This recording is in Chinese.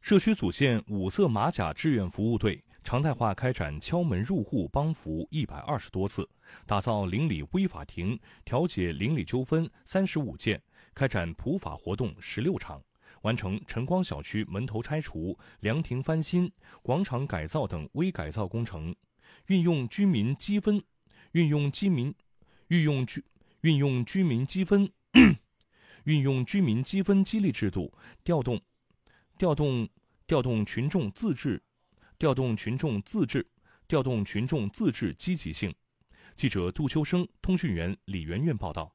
社区组建五色马甲志愿服务队，常态化开展敲门入户帮扶120多次，打造邻里微法庭，调解邻里纠纷35件，开展普法活动16场，完成晨光小区门头拆除、凉亭翻新、广场改造等微改造工程，运用居民积分激励制度，调动群众自治积极性。记者杜秋生、通讯员李媛媛报道。